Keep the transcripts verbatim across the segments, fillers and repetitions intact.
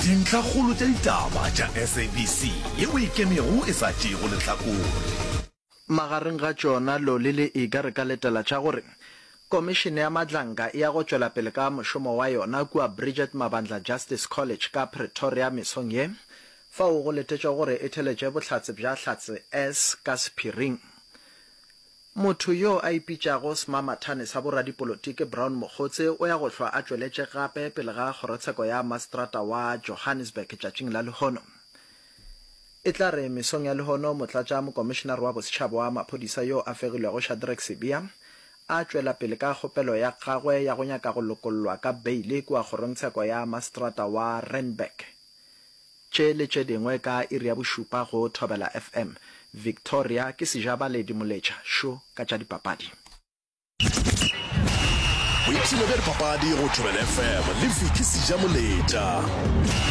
dintlha kgolo tša ditaba tša S A B C yeo e kemego e sa tšego lehlakore. Magareng ga tšona lo le le e ka re ka letela tša gore Komishene ya Madlanka e ya go tšwela pele ka mošomo wa yona kua Bridget Mabandla Justice College ka Pretoria mesong ye fao go letetšwa gore e theletše bohlatse bja hlatse S ka sephiring. Motho yo a ipitšago Semamathane sa boradipolotiki Brown Mokgotse o ya go hlwa a tšweletše gape pele ga kgorotsheko ya Mastrata wa Johannesburg tšatšing la lehono. E tla re mesong ya lehono motlatša mokomišenare wa bosetšhaba wa maphodisa yo a fegilwego Shadrack Sibia a tšwela pele ka kgopelo ya gagwe ya go nyaka go lokollwa ka beile kua kgorotsheko ya Mastrata wa Randburg. Tše le tše dingwe ka iri ya bošupa go Thobela F M. Victoria ke Sejabaledi Moletša sho ka tša dipapadi. Boipsino bja dipapadi go Thobela F M le Vicky Sejamoletša.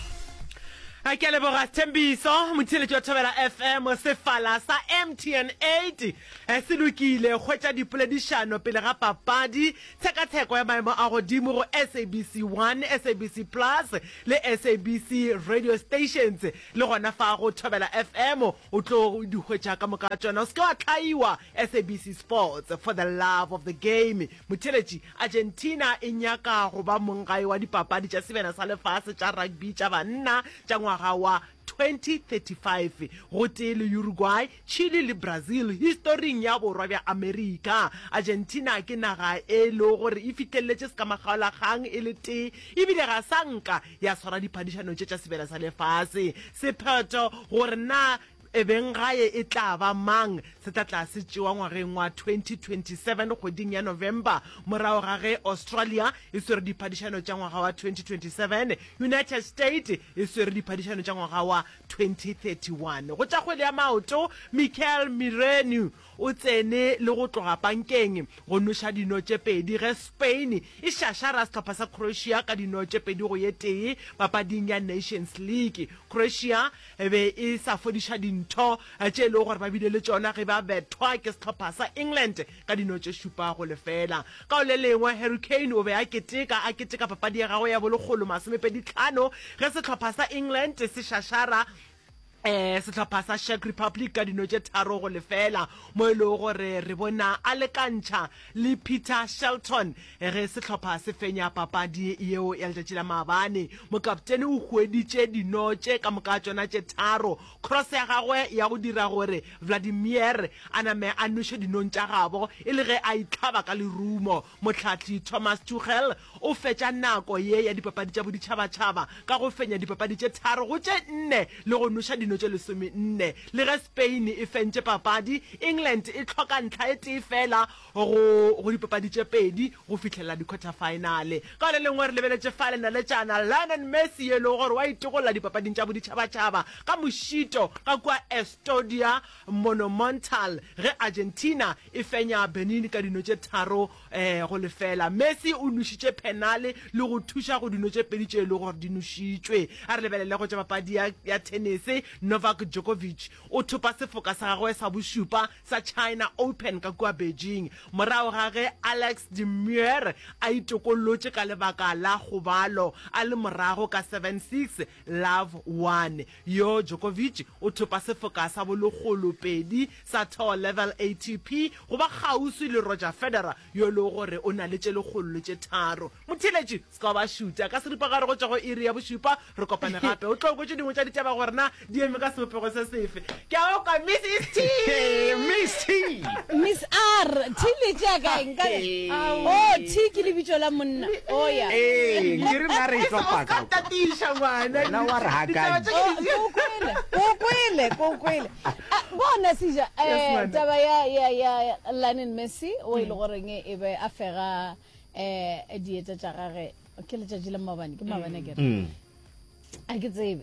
a ke leboga Thembiso motheletši wa Thobela F M sefala sa M T N eight se lokile hwetša dipoledišano pele ga papadi tshekatsheko ya maemo a godimo go S A B C one, S A B C Plus le S A B C radio stations le gona fa go Thobela F M o tlo di hwetša ka moka tšona o se ke wa tlhaiwa S A B C Sports for the love of the game. Motheletši Argentina e nyaka go ba mongai wa dipapadi tša sebena sa lefase tša rugby tša banna tša ngwaga wa twenty thirty-five go tee le Uruguay, Chile le Brazil historing ya borwa bja America. Argentina ke naga e le gore e fitlheletse se ka magalagang e le tee ebile ga sanka ya swara diphadišano tše tša sebela sa lefase sephetho gore na e beng gae e tla ba mang se tla tla se tšewa ngwageng wa twenty twenty-seven kgweding ya November morago ga ge Australia e swere diphadišano tša ngwaga wa twenty twenty-seven, United States e swere diphadišano tša ngwaga wa twenty thirty-one. Go tša kgwele ya maoto Mikel Merino o tsene le go tloga pankeng go noša dino tše pedi ge Spain e šašara sehlopha sa Croatia ka dino tše pedi go ye tee papading ya Nations League. Croatia e be e sa fodiša dintho tše le gore ba bile le tšona ge ba bethwa ke sehlopha sa England ka dino tše šupa go lefela. Ka o le lengwe Hurricane o be a keteka a keteka papadi ya gagwe ya bolekgolo masomepedi tlhano ge sehlopha sa England se šašara eh sehlopha sa Czech Republic ka dino tše tharo go lefela mo e le gore re bona a lekantšha le Peter Shelton ge sehlopha se fenya papadi yeo ya letšatši la maabane. Mokaptene o hweditše dino tše ka moka tšona tše tharo. Cross ya gagwe ya go dira gore Vladimir a name a noše dinong tša gabo e le ge a itlhaba ka lerumo. Motlhatli Thomas Tuchel o fetša nako ye ya dipapadi tša boditšhabatšhaba ka go fenya dipapadi tše tharo go tše nne le go noša dino tše lesome nne. Le ge Spain e fentše papadi England e tlhoka ntlha e tee fela go go dipapadi tše pedi go fitlhelela di-quarter finale. Ka le lengwe re lebeletše falena le tšana Lionel Messi e le gore wa itogolla dipapading tša boditšhabatšhaba ka mošito ka kua Estadio Monumental ge Argentina e fenya Benin ka dino tše tharo eh, go lefela. Messi o nošitše penale le go thuša go dino tše pedi tše e le gore di nošitšwe. A re lebelele go tša papadi ya, ya tennis Novak Djokovic o thopa sefoka sa gagwe sa bošupa sa China Open ka kua Beijing morago ga ge Alex de Minaur a itokollotše ka lebaka la kgobalo a le morago ka seven six love one. Yo Djokovic o thopa sefoka sa bolekgolo pedi sa tour level A T P go ba kgauswi le Roger Federer yo le gore o na le tše lekgolo tše tharo. Motheletši se ka ba šuta ka seripa gare go tša go iri ya bošupa re kopane gape o tlo go tše dingwe tša ditaba gorena di eme ka sepego se sefe ke a oka Missus T Miss T Miss R T le jaaka nkale oh T ke le bitšo la monna oh ya eh ke re na re e tlo sa paka ka tatisha ngwana na wa re hakane ko kwele ko kwele ko kwele bona sija eh taba ya ya ya Lionel Messi o ile gore nge e be a fega eh dieta tša gagwe ke le tša jile mabane ke mabane ke a ke tsebe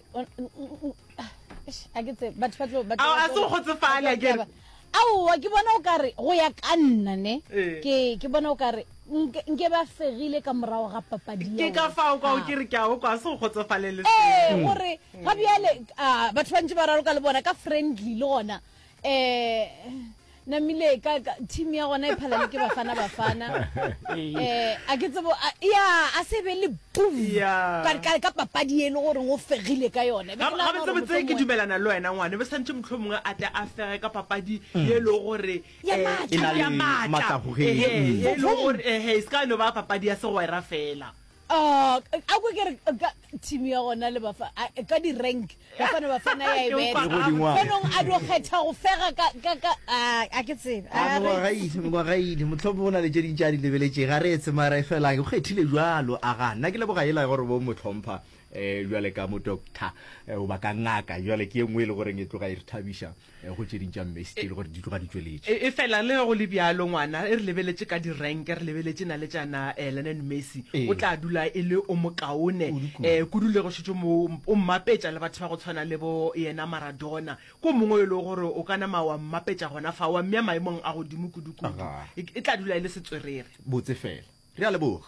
a ke tsebe batho ba tlo ba a se go tsefala ke au wa ke bona o kare go ya ka nna ne ke ke bona o kare nke ba fegile ka morago ga papadi ke ka fao ka o ke re ke a o ka se go tsefalele eh gore ga bjale batho ba ntse ba raloka le bona ka friendly le gona eh namile ka team ya gona e phala le ke bafana bafana eh a ke tsebo ya a se be le boom ka ka ka papadi e le gore go fegile ka yone ga ba tsebe ke dumelana le wena ngwane be santse motlhomongwe a tla a fege ka papadi e le gore ya matla go ge e le gore eh ska no ba papadi ya se go era fela ah a go ke team ya gona le bafa ka di rank bafana bafana ya e be bonong a do kgetha go fega ka ka a ke tsebe a mo gaidi mo gaidi motlhobo bona le tšedi tša di lebeletse ga re etse mara e fela go khethile jwalo a ga nna ke le bogaela gore bo motlhompha eh jwale ka mo doctor o ba ka ngaka jwale ke engwe le gore ke tloga e re thabisha go tšeding tša mmesti le gore di tloga di tsweletse e fela le go le bjalo ngwana e re lebeletse ka di rank re lebeletse na le tsana Lionel Messi o tla dula e le o mokaone eh go dule go shitse mo o mmapetša le batho ba go tshwana le bo yena Maradona go mongwe le gore o kana ma wa mmapetša gona fa wa mme maemong a go dimukudukudu e tla dula e le setswerere botse fela re a leboga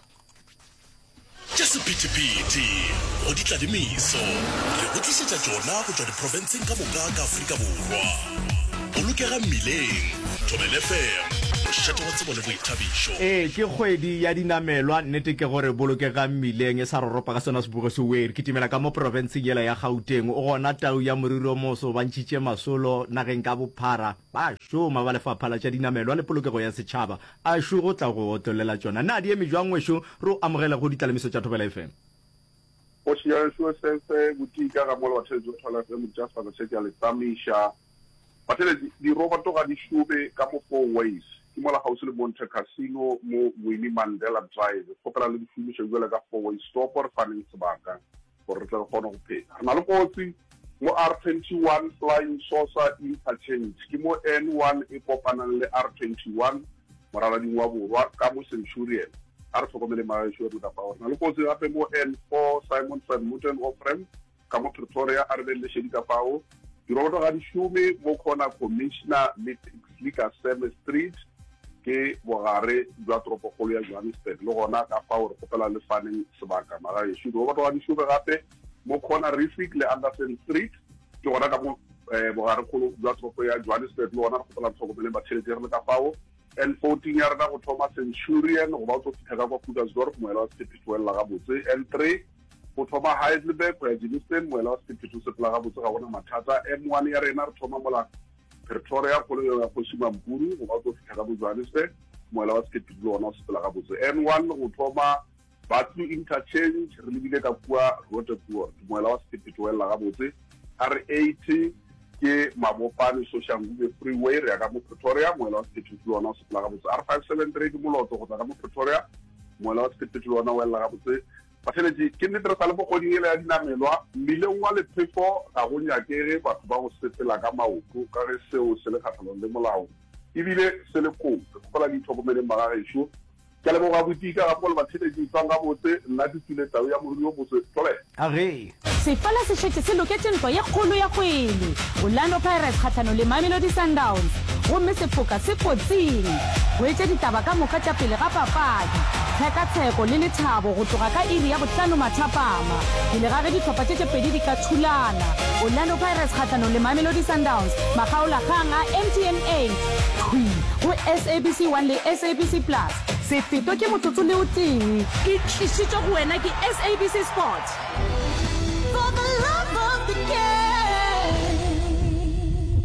Just pity pity o di tla dimiso re go tlisetsa tsona go tswa diprovinceng ka moka ka Afrika Borwa o lokela mmileng Thobela F M mošate wa tsebo le boithabišo eh ke kgwedi ya dinamelwa nnete ke gore bolokega mmileng e sa roropa ka sona sebugo se were ke timela ka mo provinceng yela ya Gauteng o gona tau ya moriro moso ba ntšitše masolo nageng ka bophara ba shoma ba lefapha la tša dinamelwa le polokego ya setšhaba a shu go tla go otolela tsona na di eme jwang wešo ro amogela go ditlalemeso tša Thobela F M o tšea seo se se butika ga mola batho jo thola se mo just for the sake ya le tamisha batele di roboto ga di shube ka mo four ways ke mola ga o se le Monte Casino mo Winnie Mandela Drive go pela le difumo se jwela ka four way stop or fanning sebaka gore re tla gona go phela na le kotsi mo R twenty-one flying saucer interchange ke mo N one e kopanang le R twenty-one morala dingwa borwa ka mo Centurion a re tlhokomele mašo re da pa na le kotsi gape mo N four Simon van Muten Ofrem ka mo Pretoria a re le shedi ka pao di roboto ga di shume mo khona commissioner le Lika Seven Street ke bogare jwa tropokgolo ya Johannesburg le gona ka pao re kopela le faneng sebaka mara e shu roboto ga di shume gape mo khona Rifik le Anderson Street ke gona ka mo bogare kholo jwa tropokgolo ya Johannesburg le gona re kopela tlhokomele batšhelete re ka pao N fourteen ya rena go thoma Centurion go ba o tlo fitha ka kwa Krugersdorp moela wa sepitwella ga botse N three go thoma Heidelberg go ya Germiston moela wa sepitwella se pela ga botse ga bona mathata M one ya rena re thoma mola Pretoria go le ya Kgoshima Mpuru go ba o tlo fitha ka Johannesburg moela wa sepitwella ona se pela ga botse N one go thoma Batlu interchange re lebile ka kwa Rotterport moela wa sepitwella ga botse R eighty ke mabopane Soshangube freeway re ya ka mo Pretoria moela wa sepitwella ona se pela ga botse R five seventy-three ke moloto go tla ka mo Pretoria moela wa sepitwella ona wa lla ga botse batšhelete ke nnete re sa le bokgodi ele ya dinamelwa mmileng wa lephefo ga go nyakege batho ba go sepela ka maoto ka ge seo se le kgatlhanong le molao ebile se le kotsi re kgopela di itlhokomeleng bagagešo ke leboga botika gape le batšhelete tswang ga botse nna di tswile tau ya moriri o botse Thobela age sefala se šetse se loketse ntwa ye kgolo ya kgwele Orlando Pirates kgatlhano le Mamelodi Sundowns gomme sefoka se kotsing go etse ditaba ka moka tša pele ga papadi tshekatsheko le lethabo go tloga ka iri ya bohlano mathapama pele ga ge ditlhopha tše tše pedi di ka thulana Orlando Pirates kgatlhano le Mamelodi Sundowns magaolakgang a M T N eight kgwi go S A B C one le S A B C plus se feto ke motsotso le o tee ke tlišitšwe go wena ke S A B C Sport. For the love of the game.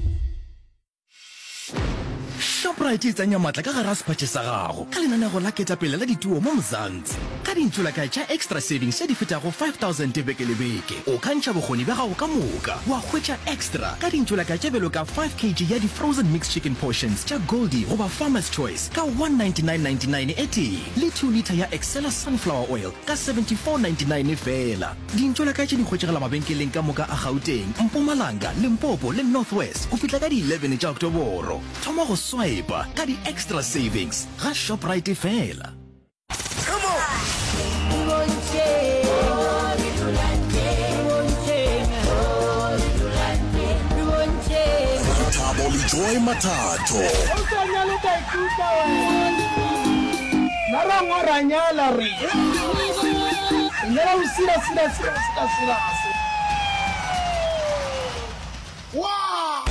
Shoprite e tsenya matla ka gara sepatše sa gago ka lenaneo la ketapele la dituo mo Mzansi ka dintšholaka tša extra savings tše di fetago five thousand beke le beke o kantšha bokgoni bja gago ka moka wa hwetša extra ka dintšholaka tše belo ka five kilograms ya di-frozen mixed chicken portions tša Goldie goba Farmer's Choice ka one ninety-nine ninety-nine e tee le two liter ya Excella sunflower oil ka seventy-four ninety-nine fela dintšholaka tše di hwetšegela mabenkeleng ka moka a Gauteng Mpumalanga Limpopo le Northwest go fitla ka di eleven tša Oktoboro thoma go swipe ka di extra savings ga Shoprite fela. Come on! Thabo le Joy Mathato. nara ngwaranyala re nara usira sira sira sira sira. Wow!